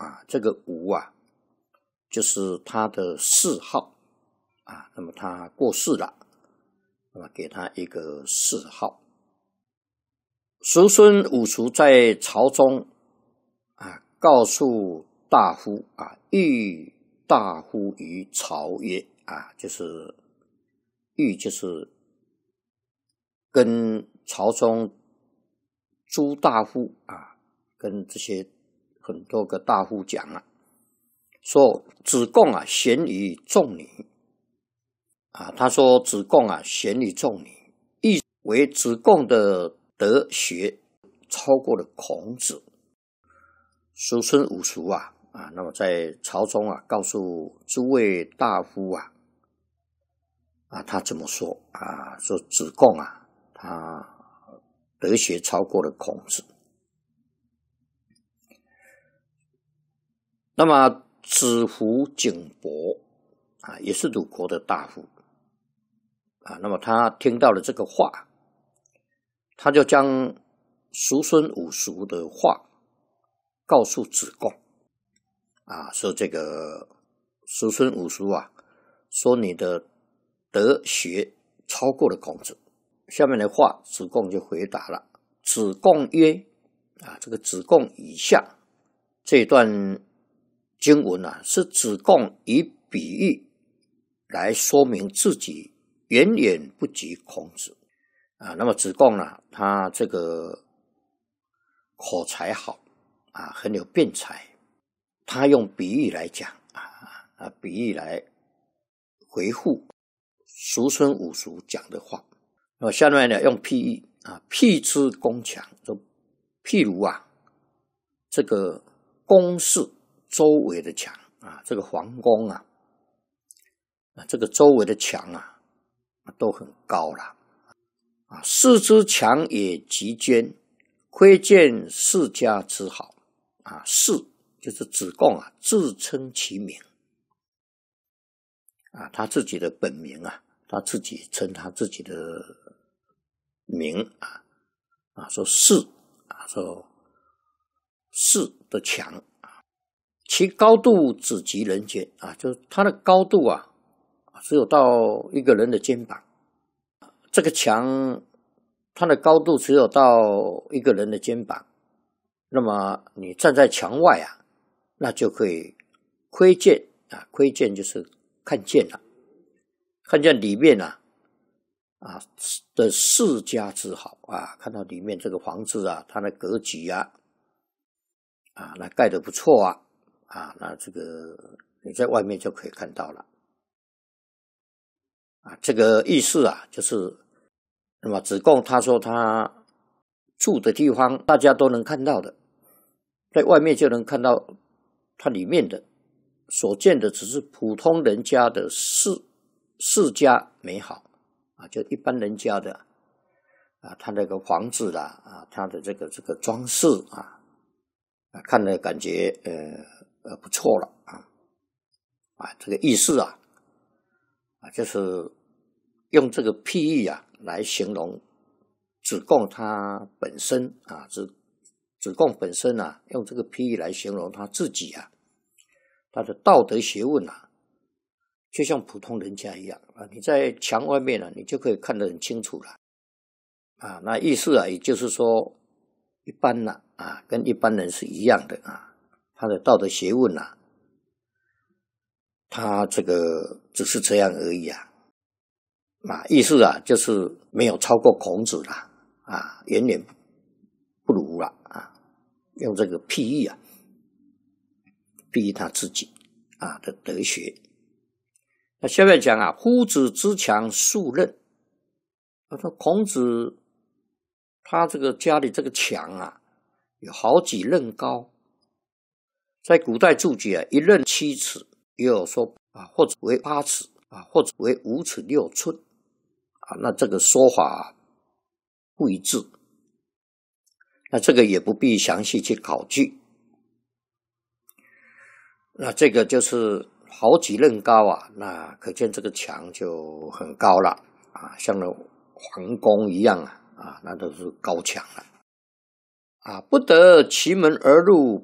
这个吴就是他的谥号那么他过世了，那么给他一个谥号。叔孙武叔在朝中告诉大夫欲大夫于朝曰就是欲就是跟朝中诸大夫跟这些很多个大夫讲说子贡贤于众女他说子贡贤于众女，意为子贡的德学超过了孔子。叔孙武叔那么在朝中告诉诸位大夫他这么说说子贡他德学超过了孔子。那么子服景伯也是鲁国的大夫那么他听到了这个话，他就将叔孙武叔的话告诉子贡说这个叔孙武叔说你的德学超过了孔子。下面的话子贡就回答了，子贡曰这个子贡以下这一段经文是子贡以比喻来说明自己远远不及孔子那么子贡他这个口才好很有辩才，他用比喻来讲比喻来回复叔孙武叔讲的话。那么下面呢用譬喻譬之宫墙，就譬如这个宫室周围的墙这个皇宫这个周围的墙都很高了士之墙也极坚，窥见世家之好士就是子贡自称其名他自己的本名他自己称他自己的名说士说士的墙其高度只及人肩就是它的高度只有到一个人的肩膀。这个墙它的高度只有到一个人的肩膀，那么你站在墙外那就可以窥见窥见就是看见了，看见里面的世家之好看到里面这个房子它的格局那盖得不错那这个你在外面就可以看到了这个意思就是那么子贡他说他住的地方大家都能看到的，在外面就能看到它里面的，所见的只是普通人家的世家美好就一般人家的他那个房子他的这个装饰看了感觉不错了这个意思就是用这个譬喻来形容子贡他本身子贡本身用这个譬喻来形容他自己他的道德学问就像普通人家一样你在墙外面你就可以看得很清楚了那意思也就是说一般跟一般人是一样的他的道德学问他这个只是这样而已意思就是没有超过孔子了远远不如了用这个譬喻譬喻他自己的德学。那下面讲夫子之墙数仞，说孔子他这个家里这个墙有好几仞高，在古代注解一仞7尺，也有说或者为8尺或者为5尺6寸那这个说法不一致，那这个也不必详细去考据。那这个就是好几仞高那可见这个墙就很高了像那皇宫一样那都是高墙了不得其门而入，